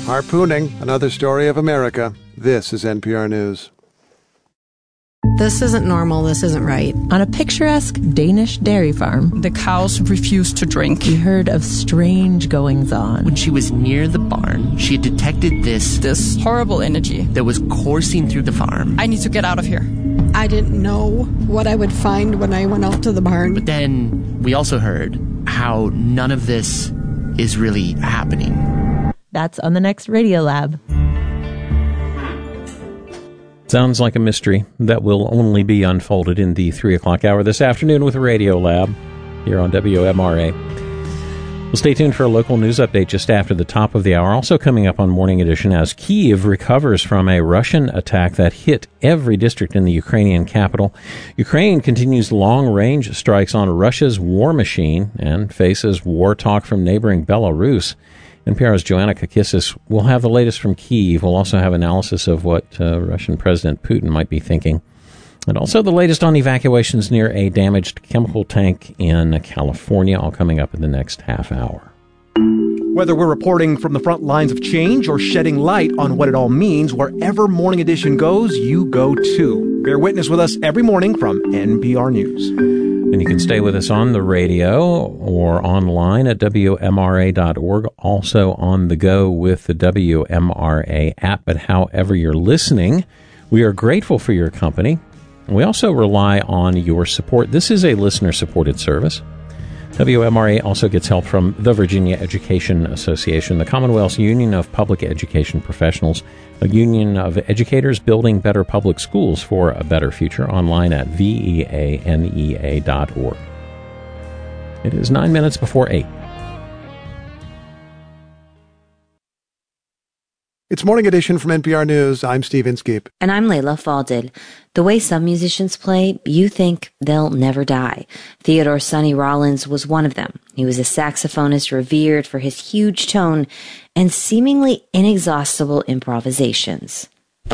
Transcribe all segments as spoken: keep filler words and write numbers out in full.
Harpooning, another story of America. This is N P R News. This isn't normal. This isn't right. On a picturesque Danish dairy farm, the cows refused to drink. We heard of strange goings-on. When she was near the barn, she had detected this... This horrible energy that was coursing through the farm. I need to get out of here. I didn't know what I would find when I went out to the barn. But then we also heard how none of this is really happening. That's on the next Radio Lab. Sounds like a mystery that will only be unfolded in the three o'clock hour this afternoon with Radio Lab here on W M R A. Well, stay tuned for a local news update just after the top of the hour. Also coming up on Morning Edition, as Kyiv recovers from a Russian attack that hit every district in the Ukrainian capital. Ukraine continues long-range strikes on Russia's war machine and faces war talk from neighboring Belarus. N P R's Joanna Kakissis will have the latest from Kyiv. We'll also have analysis of what uh, Russian President Putin might be thinking. And also the latest on evacuations near a damaged chemical tank in California, all coming up in the next half hour. Whether we're reporting from the front lines of change or shedding light on what it all means, wherever Morning Edition goes, you go too. Bear witness with us every morning from N P R News. And you can stay with us on the radio or online at W M R A dot org, also on the go with the W M R A app. But however you're listening, we are grateful for your company. We also rely on your support. This is a listener-supported service. W M R A also gets help from the Virginia Education Association, the Commonwealth's Union of Public Education Professionals, a union of educators building better public schools for a better future, online at V E A N E A dot org. It is nine minutes before eight. It's Morning Edition from N P R News. I'm Steve Inskeep. And I'm Layla Falded. The way some musicians play, you think they'll never die. Theodore Sonny Rollins was one of them. He was a saxophonist revered for his huge tone and seemingly inexhaustible improvisations.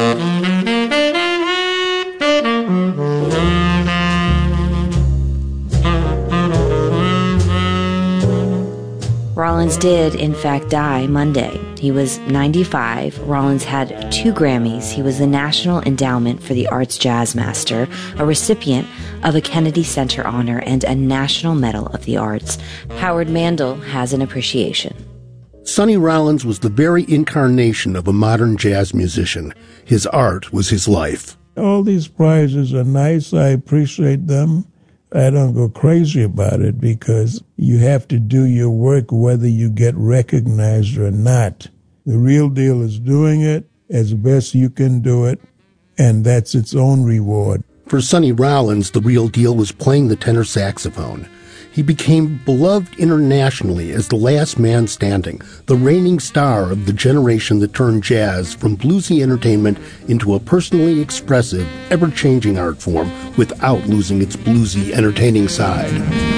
Rollins did, in fact, die Monday. He was ninety-five. Rollins had two Grammys. He was the National Endowment for the Arts Jazz Master, a recipient of a Kennedy Center honor, and a National Medal of the Arts. Howard Mandel has an appreciation. Sonny Rollins was the very incarnation of a modern jazz musician. His art was his life. All these prizes are nice. I appreciate them. I don't go crazy about it because you have to do your work whether you get recognized or not. The real deal is doing it as best you can do it, and that's its own reward. For Sonny Rollins, the real deal was playing the tenor saxophone. He became beloved internationally as the last man standing, the reigning star of the generation that turned jazz from bluesy entertainment into a personally expressive, ever-changing art form without losing its bluesy, entertaining side.